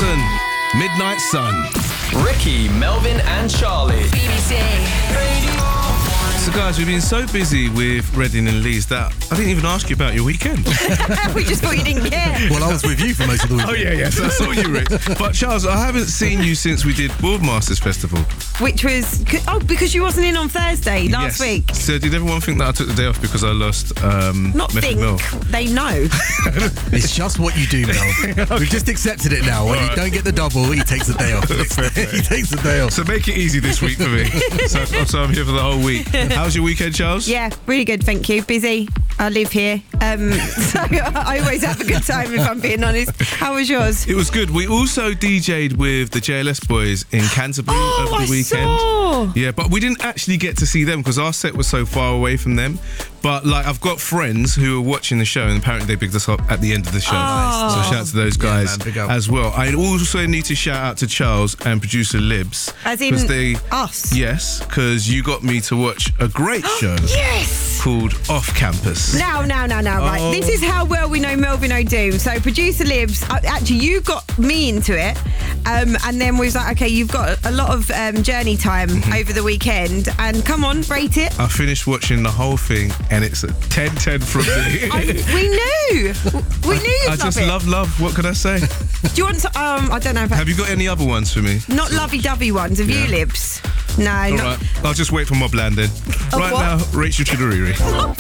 Wilson, Midnight Sun. Ricky, Melvin and Charlie. BBC. So guys, we've been so busy with Reading and Leeds that I didn't even ask you about your weekend. We just thought you didn't care. Well, I was with you for most of the weekend. Oh yeah, so I saw you, Rick. But Charles, I haven't seen you since we did Boardmasters Festival. Which was... because you wasn't in on Thursday last week. So did everyone think that I took the day off because I lost Not Method think, Mel? they know. It's just what you do, Mel. We've just accepted it now. When you don't get the double, he takes the day off. He takes the day off. So make it easy this week for me. so I'm here for the whole week. How's your weekend, Charles? Yeah, really good, thank you. Busy. I live here. So I always have a good time if I'm being honest. How was yours? It was good. We also DJ'd with the JLS boys in Canterbury over the weekend. Saw. Yeah, but we didn't actually get to see them because our set was so far away from them. But like, I've got friends who are watching the show, and apparently they picked us up at the end of the show. Oh. So shout out to those guys man, big up. as well. I also need to shout out to Charles and producer Libs. As in us? Yes, because you got me to watch a great show Yes! called Off Campus. Now, right. This is how well we know Melvin O'Doom. So producer Libs, actually you got me into it, and then we was like, okay, you've got a lot of journey time over the weekend, and come on, rate it. I finished watching the whole thing, and it's a 10-10 from me. We knew you'd I just it. love. What could I say? Do you want to? I don't know. Have you got any other ones for me? Not lovey-dovey ones. Have you, Libs? No. All right, I'll just wait for Mobland then. Right what? now, Rachel Chidoriri.